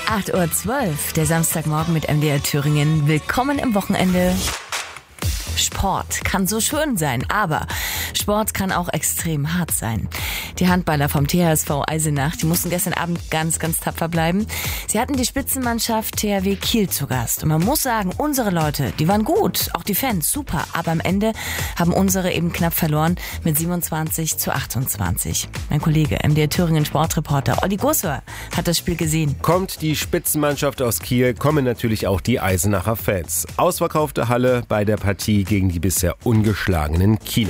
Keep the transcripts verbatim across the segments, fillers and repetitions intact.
acht Uhr zwölf, der Samstagmorgen mit M D R Thüringen. Willkommen im Wochenende. Sport kann so schön sein, aber Sport kann auch extrem hart sein. Die Handballer vom T H S V Eisenach, die mussten gestern Abend ganz, ganz tapfer bleiben. Sie hatten die Spitzenmannschaft T H W Kiel zu Gast. Und man muss sagen, unsere Leute, die waren gut, auch die Fans, super. Aber am Ende haben unsere eben knapp verloren mit siebenundzwanzig zu achtundzwanzig. Mein Kollege, M D R Thüringen Sportreporter Olli Gosser, hat das Spiel gesehen. Kommt die Spitzenmannschaft aus Kiel, kommen natürlich auch die Eisenacher Fans. Ausverkaufte Halle bei der Partie gegen die bisher ungeschlagenen Kieler.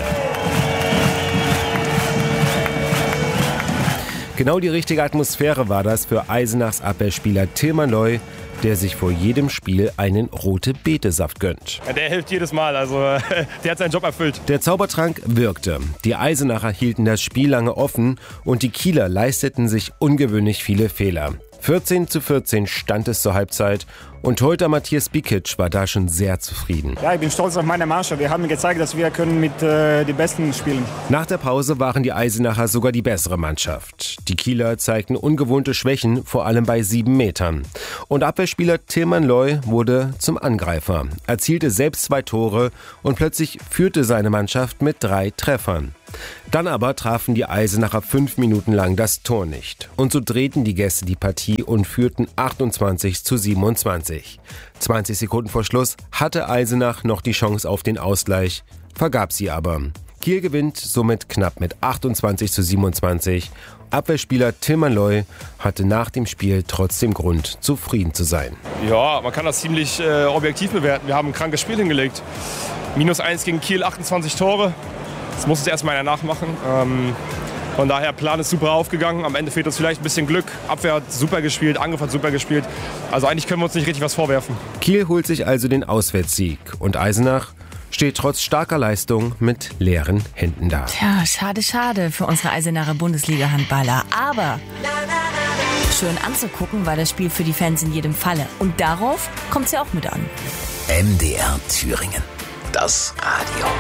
Genau die richtige Atmosphäre war das für Eisenachs Abwehrspieler Tilman Loy, der sich vor jedem Spiel einen Rote-Beete-Saft gönnt. Der hilft jedes Mal, also der hat seinen Job erfüllt. Der Zaubertrank wirkte. Die Eisenacher hielten das Spiel lange offen und die Kieler leisteten sich ungewöhnlich viele Fehler. vierzehn zu vierzehn stand es zur Halbzeit und Torhüter Matthias Bikic war da schon sehr zufrieden. Ja, ich bin stolz auf meine Mannschaft. Wir haben gezeigt, dass wir können mit äh, den Besten spielen. Nach der Pause waren die Eisenacher sogar die bessere Mannschaft. Die Kieler zeigten ungewohnte Schwächen, vor allem bei sieben Metern. Und Abwehrspieler Tilman Loy wurde zum Angreifer, erzielte selbst zwei Tore und plötzlich führte seine Mannschaft mit drei Treffern. Dann aber trafen die Eisenacher fünf Minuten lang das Tor nicht. Und so drehten die Gäste die Partie und führten achtundzwanzig zu siebenundzwanzig. zwanzig Sekunden vor Schluss hatte Eisenach noch die Chance auf den Ausgleich, vergab sie aber. Kiel gewinnt somit knapp mit achtundzwanzig zu siebenundzwanzig. Abwehrspieler Tilman Loy hatte nach dem Spiel trotzdem Grund, zufrieden zu sein. Ja, man kann das ziemlich äh, objektiv bewerten. Wir haben ein krankes Spiel hingelegt. Minus eins gegen Kiel, achtundzwanzig Tore. Das muss es erstmal einer nachmachen. Ähm, von daher, Plan ist super aufgegangen. Am Ende fehlt uns vielleicht ein bisschen Glück. Abwehr hat super gespielt, Angriff hat super gespielt. Also eigentlich können wir uns nicht richtig was vorwerfen. Kiel holt sich also den Auswärtssieg. Und Eisenach steht trotz starker Leistung mit leeren Händen da. Tja, schade, schade für unsere Eisenacher Bundesliga-Handballer. Aber schön anzugucken war das Spiel für die Fans in jedem Falle. Und darauf kommt es ja auch mit an. M D R Thüringen. Das Radio.